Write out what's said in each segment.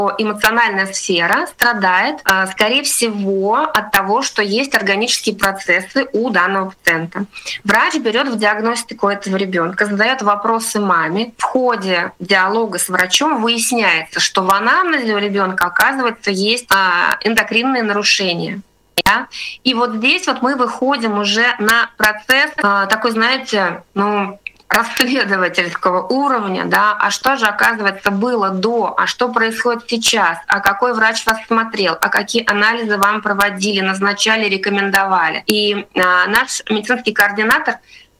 эмоциональная сфера страдает, скорее всего, от того, что есть органические процессы у данного пациента. Врач берет в диагностику этого ребенка, задает вопросы маме. В ходе диалога с врачом выясняется, что в анамнезе у ребенка, оказывается, есть эндокринные нарушения. Да? И вот здесь вот мы выходим уже на процесс такой, знаете, расследовательского уровня, да, а что же, оказывается, было до, а что происходит сейчас, а какой врач вас смотрел, а какие анализы вам проводили, назначали, рекомендовали. И наш медицинский координатор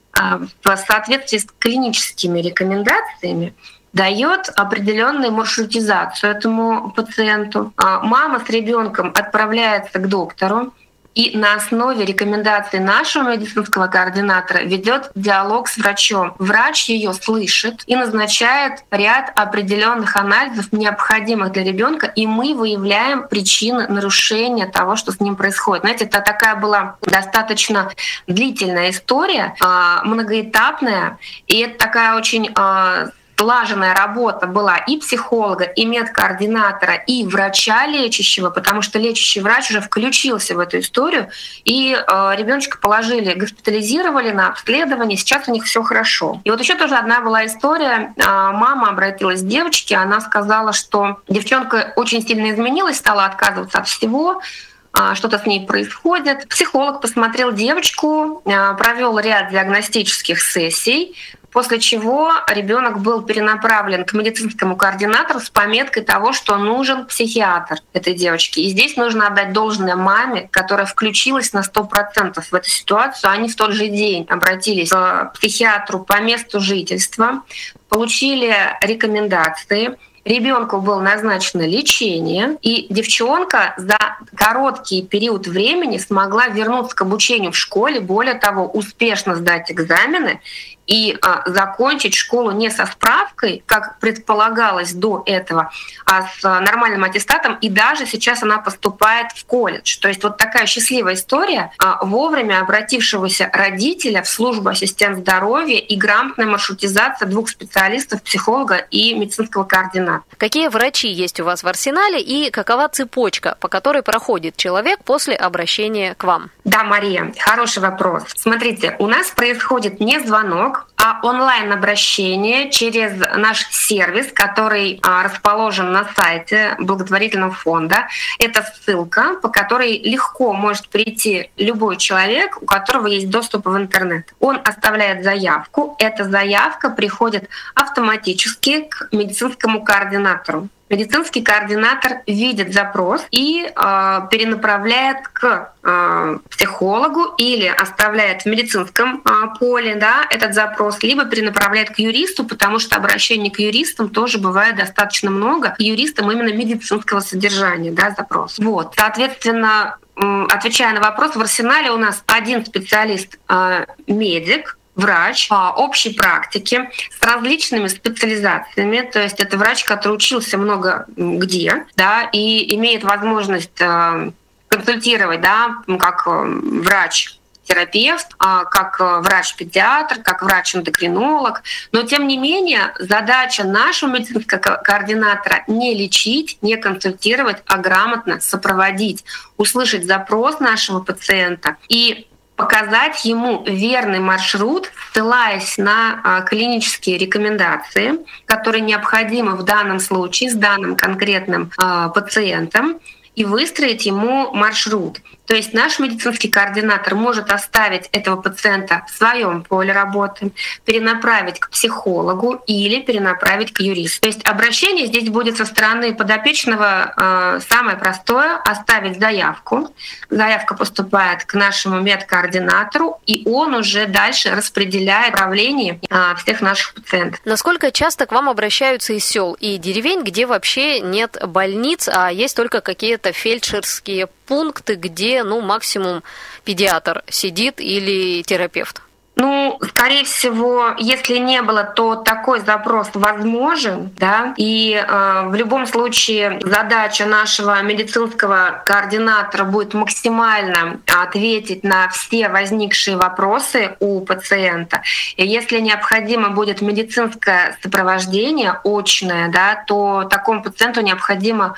в соответствии с клиническими рекомендациями дает определенную маршрутизацию этому пациенту. Мама с ребенком отправляется к доктору, и на основе рекомендаций нашего медицинского координатора ведет диалог с врачом. Врач ее слышит и назначает ряд определенных анализов, необходимых для ребенка, и мы выявляем причины нарушения того, что с ним происходит. Знаете, это такая была достаточно длительная история, многоэтапная, и это такая очень слаженная работа была и психолога, и медкоординатора, и врача лечащего, потому что лечащий врач уже включился в эту историю, и ребеночка положили, госпитализировали на обследование, сейчас у них все хорошо. И вот еще тоже одна была история, мама обратилась к девочке, она сказала, что девчонка очень сильно изменилась, стала отказываться от всего, что-то с ней происходит. Психолог посмотрел девочку, провел ряд диагностических сессий, после чего ребенок был перенаправлен к медицинскому координатору с пометкой того, что нужен психиатр этой девочки. И здесь нужно отдать должное маме, которая включилась на 100% в эту ситуацию. Они в тот же день обратились к психиатру по месту жительства, получили рекомендации. Ребенку было назначено лечение, и девчонка за короткий период времени смогла вернуться к обучению в школе, более того, успешно сдать экзамены и закончить школу не со справкой, как предполагалось до этого, а с нормальным аттестатом, и даже сейчас она поступает в колледж. То есть вот такая счастливая история вовремя обратившегося родителя в службу ассистент здоровья и грамотная маршрутизация двух специалистов, психолога и медицинского координатора. Какие врачи есть у вас в арсенале и какова цепочка, по которой проходит человек после обращения к вам? Да, Мария, хороший вопрос. Смотрите, у нас происходит не звонок, а онлайн-обращение через наш сервис, который расположен на сайте благотворительного фонда. Это ссылка, по которой легко может прийти любой человек, у которого есть доступ в интернет. Он оставляет заявку, эта заявка приходит автоматически к медицинскому координатору. Медицинский координатор видит запрос и перенаправляет к психологу или оставляет в медицинском поле, да, этот запрос, либо перенаправляет к юристу, потому что обращений к юристам тоже бывает достаточно много. К юристам именно медицинского содержания, да, запрос. Вот. Соответственно, отвечая на вопрос, в арсенале у нас один специалист медик, врач общей практики с различными специализациями, то есть это врач, который учился много где, да, и имеет возможность консультировать, да, как врач-терапевт, как врач-педиатр, как врач-эндокринолог. Но тем не менее задача нашего медицинского координатора не лечить, не консультировать, а грамотно сопроводить, услышать запрос нашего пациента и показать ему верный маршрут, ссылаясь на клинические рекомендации, которые необходимы в данном случае с данным конкретным пациентом, и выстроить ему маршрут. То есть наш медицинский координатор может оставить этого пациента в своем поле работы, перенаправить к психологу или перенаправить к юристу. То есть обращение здесь будет со стороны подопечного самое простое — оставить заявку. Заявка поступает к нашему медкоординатору, и он уже дальше распределяет направление всех наших пациентов. Насколько часто к вам обращаются из сел и деревень, где вообще нет больниц, а есть только какие-то фельдшерские пункты, где, максимум педиатр сидит или терапевт? Скорее всего, если не было, то такой запрос возможен, да, и в любом случае задача нашего медицинского координатора будет максимально ответить на все возникшие вопросы у пациента. И если необходимо будет медицинское сопровождение очное, да, то такому пациенту необходимо